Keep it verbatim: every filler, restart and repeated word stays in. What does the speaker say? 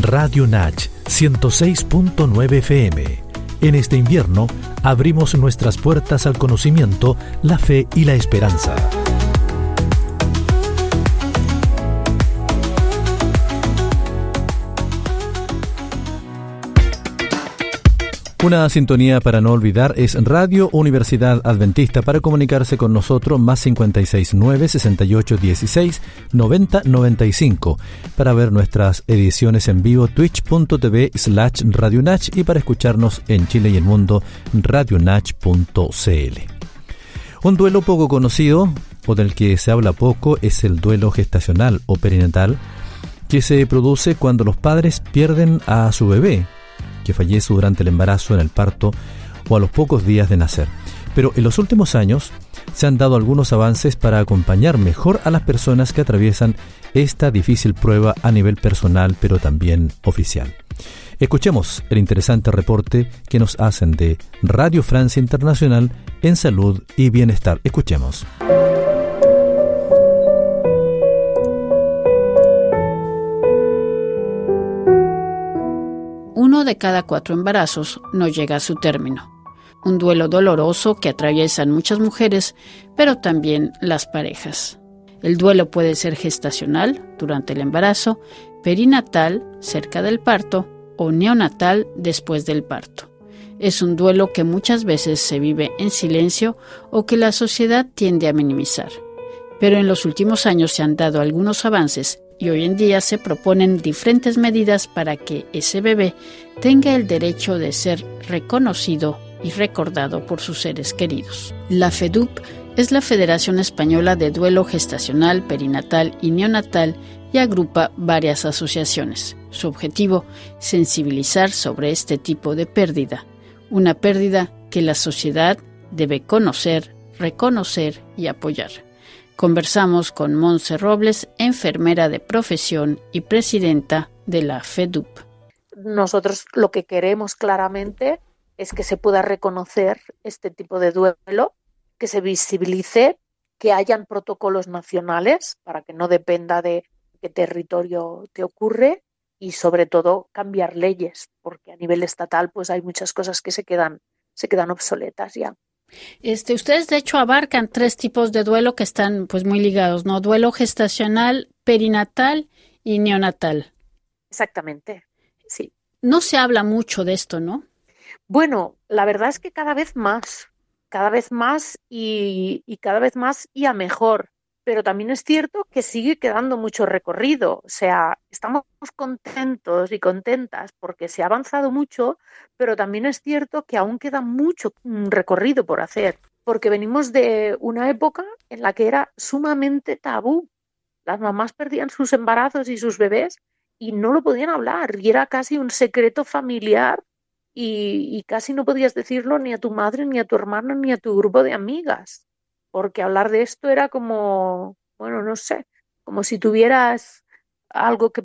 Radio Nach ciento seis punto nueve F M. En este invierno abrimos nuestras puertas al conocimiento, la fe y la esperanza. Una sintonía para no olvidar es Radio Universidad Adventista. Para comunicarse con nosotros, más cincuenta y seis nueve, sesenta y ocho dieciséis, noventa noventa y cinco. Para ver nuestras ediciones en vivo, twitch.tv slash radionach, y para escucharnos en Chile y el mundo, radionach punto cl. Un duelo poco conocido, o del que se habla poco, es el duelo gestacional o perinatal, que se produce cuando los padres pierden a su bebé, que fallece durante el embarazo, en el parto o a los pocos días de nacer. Pero en los últimos años se han dado algunos avances para acompañar mejor a las personas que atraviesan esta difícil prueba a nivel personal, pero también oficial. Escuchemos el interesante reporte que nos hacen de Radio Francia Internacional en salud y bienestar. Escuchemos. Uno de cada cuatro embarazos no llega a su término. Un duelo doloroso que atraviesan muchas mujeres, pero también las parejas. El duelo puede ser gestacional, durante el embarazo, perinatal, cerca del parto, o neonatal, después del parto. Es un duelo que muchas veces se vive en silencio o que la sociedad tiende a minimizar. Pero en los últimos años se han dado algunos avances y hoy en día se proponen diferentes medidas para que ese bebé tenga el derecho de ser reconocido y recordado por sus seres queridos. La FEDUP es la Federación Española de Duelo Gestacional, Perinatal y Neonatal y agrupa varias asociaciones. Su objetivo, sensibilizar sobre este tipo de pérdida, una pérdida que la sociedad debe conocer, reconocer y apoyar. Conversamos con Montse Robles, enfermera de profesión y presidenta de la FEDUP. Nosotros lo que queremos claramente es que se pueda reconocer este tipo de duelo, que se visibilice, que hayan protocolos nacionales para que no dependa de qué territorio te ocurre y sobre todo cambiar leyes, porque a nivel estatal pues hay muchas cosas que se quedan, se quedan obsoletas ya. Este, ustedes de hecho abarcan tres tipos de duelo que están pues muy ligados, ¿no? Duelo gestacional, perinatal y neonatal. Exactamente, sí. No se habla mucho de esto, ¿no? Bueno, la verdad es que cada vez más, cada vez más y, y cada vez más y a mejor. Pero también es cierto que sigue quedando mucho recorrido. O sea, estamos contentos y contentas porque se ha avanzado mucho, pero también es cierto que aún queda mucho recorrido por hacer, porque venimos de una época en la que era sumamente tabú. Las mamás perdían sus embarazos y sus bebés y no lo podían hablar, y era casi un secreto familiar y, y casi no podías decirlo ni a tu madre, ni a tu hermano, ni a tu grupo de amigas. Porque hablar de esto era como, bueno, no sé, como si tuvieras algo que